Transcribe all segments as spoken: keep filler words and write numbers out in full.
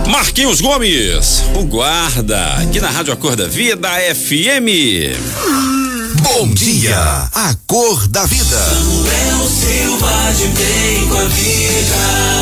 Marquinhos Gomes, o guarda, aqui na Rádio A Cor da Vida F M. Bom dia, a cor da vida. Samuel Silva de bem com a vida.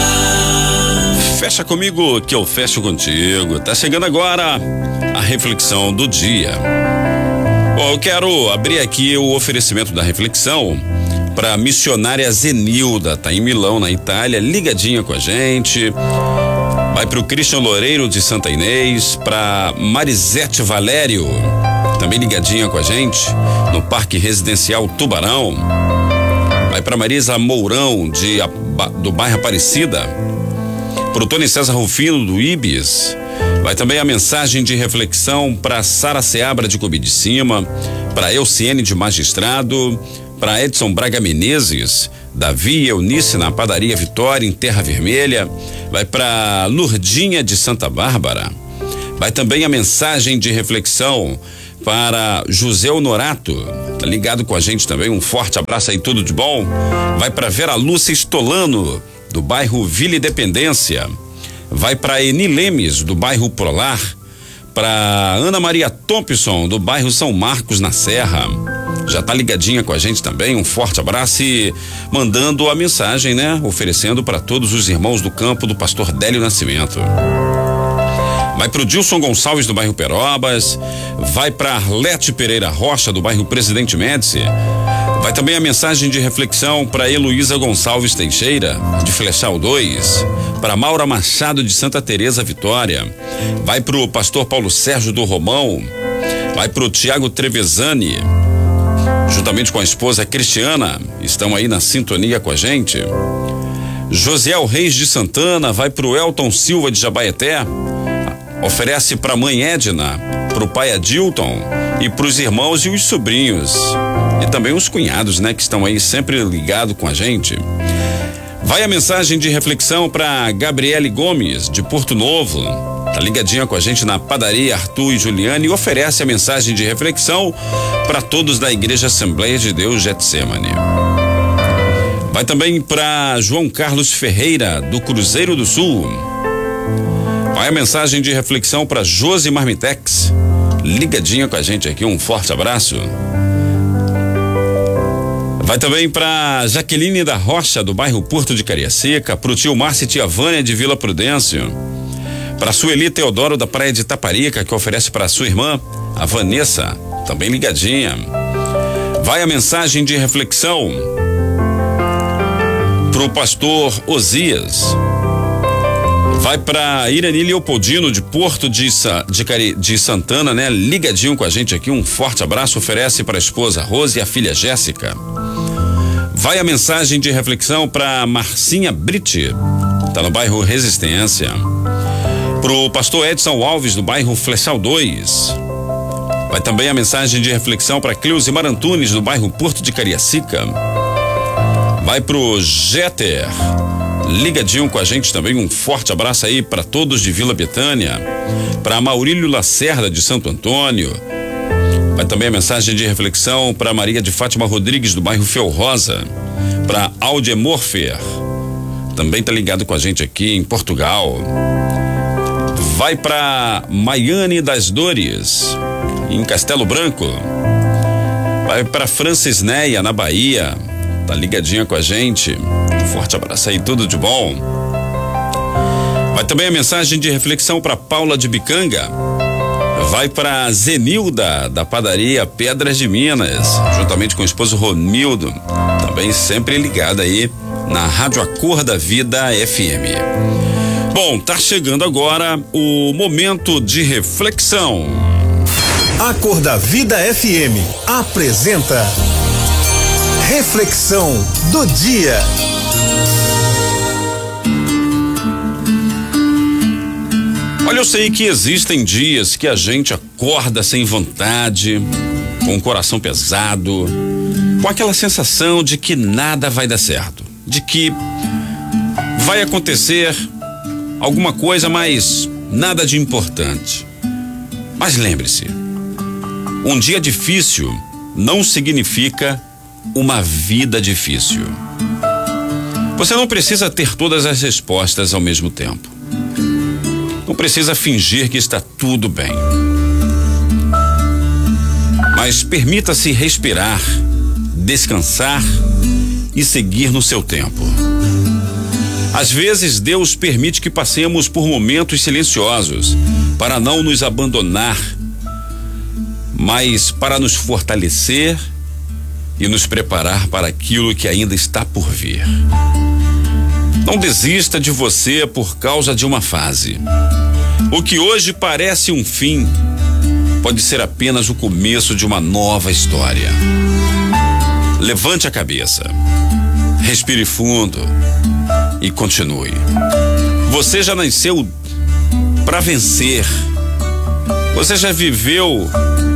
Fecha comigo que eu fecho contigo. Tá chegando agora a reflexão do dia. Bom, eu quero abrir aqui o oferecimento da reflexão para a missionária Zenilda, tá em Milão, na Itália, ligadinha com a gente. Vai pro Christian Loureiro de Santa Inês, pra Marisete Valério, também ligadinha com a gente, no Parque Residencial Tubarão. Vai pra Marisa Mourão, de, do bairro Aparecida. Pro Tony César Rufino, do Ibis. Vai também a mensagem de reflexão pra Sara Seabra de Cobi de Cima, pra Elciene de Magistrado, pra Edson Braga Menezes, Davi e Eunice na Padaria Vitória, em Terra Vermelha. Vai para Lurdinha de Santa Bárbara. Vai também a mensagem de reflexão para José Honorato, tá ligado com a gente também, um forte abraço aí, tudo de bom. Vai para Vera Lúcia Estolano, do bairro Vila Independência. Vai para Eni Lemes, do bairro Polar. Para Ana Maria Thompson, do bairro São Marcos, na Serra. Já tá ligadinha com a gente também, um forte abraço e mandando a mensagem, né? Oferecendo para todos os irmãos do campo do pastor Délio Nascimento. Vai pro Dilson Gonçalves do bairro Perobas, vai pra Arlete Pereira Rocha do bairro Presidente Médici. Vai também a mensagem de reflexão para Heloísa Gonçalves Teixeira, de Flechal dois, para Maura Machado de Santa Teresa Vitória. Vai pro pastor Paulo Sérgio do Romão, vai pro Tiago Trevezani, juntamente com a esposa Cristiana, estão aí na sintonia com a gente. Josiel Reis de Santana, vai pro Elton Silva de Jabaeté, oferece pra mãe Edna, pro pai Adilton e pros irmãos e os sobrinhos. E também os cunhados, né, que estão aí sempre ligados com a gente. Vai a mensagem de reflexão pra Gabriele Gomes, de Porto Novo. Tá ligadinha com a gente na Padaria Arthur e Juliane e oferece a mensagem de reflexão para todos da Igreja Assembleia de Deus Getsemane. Vai também para João Carlos Ferreira, do Cruzeiro do Sul. Vai a mensagem de reflexão para Josi Marmitex, ligadinha com a gente aqui, um forte abraço. Vai também para Jaqueline da Rocha, do bairro Porto de Cariacica, pro tio Márcio e tia Vânia de Vila Prudêncio. Para Sueli Teodoro da Praia de Taparica, que oferece para sua irmã, a Vanessa, também ligadinha. Vai a mensagem de reflexão pro pastor Osias. Vai para Irani Leopoldino de Porto de, de, Cari, de Santana, né? Ligadinho com a gente aqui, um forte abraço, oferece para a esposa Rose e a filha Jéssica. Vai a mensagem de reflexão para Marcinha Britti, tá no bairro Resistência. Pro pastor Edson Alves, do bairro Flechal dois. Vai também a mensagem de reflexão para Cleusi Marantunes, do bairro Porto de Cariacica. Vai pro Jeter, ligadinho com a gente também, um forte abraço aí para todos de Vila Betânia. Para Maurílio Lacerda, de Santo Antônio. Vai também a mensagem de reflexão para Maria de Fátima Rodrigues, do bairro Felrosa. Para Aldemor Fer, também tá ligado com a gente aqui em Portugal. Vai para Maiane das Dores, em Castelo Branco. Vai para Francis Neia, na Bahia, tá ligadinha com a gente, um forte abraço aí, tudo de bom. Vai também a mensagem de reflexão para Paula de Bicanga. Vai para Zenilda, da Padaria Pedras de Minas, juntamente com o esposo Romildo, também sempre ligada aí na Rádio A Cor da Vida F M. Bom, tá chegando agora o momento de reflexão. A Cor da Vida F M apresenta Reflexão do Dia. Olha, eu sei que existem dias que a gente acorda sem vontade, com o coração pesado, com aquela sensação de que nada vai dar certo, de que vai acontecer alguma coisa, mas nada de importante. Mas lembre-se, um dia difícil não significa uma vida difícil. Você não precisa ter todas as respostas ao mesmo tempo. Não precisa fingir que está tudo bem. Mas permita-se respirar, descansar e seguir no seu tempo. Às vezes, Deus permite que passemos por momentos silenciosos para não nos abandonar, mas para nos fortalecer e nos preparar para aquilo que ainda está por vir. Não desista de você por causa de uma fase. O que hoje parece um fim pode ser apenas o começo de uma nova história. Levante a cabeça, respire fundo e continue. Você já nasceu para vencer. Você já viveu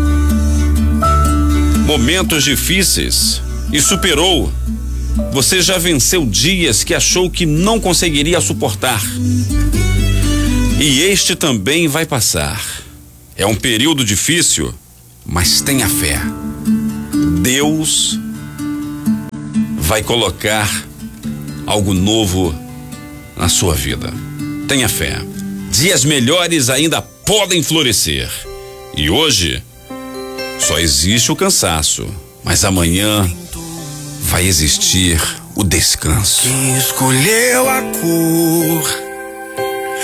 momentos difíceis e superou. Você já venceu dias que achou que não conseguiria suportar. E este também vai passar. É um período difícil, mas tenha fé. Deus vai colocar algo novo na sua vida. Tenha fé. Dias melhores ainda podem florescer. E hoje só existe o cansaço, mas amanhã vai existir o descanso. Quem escolheu a cor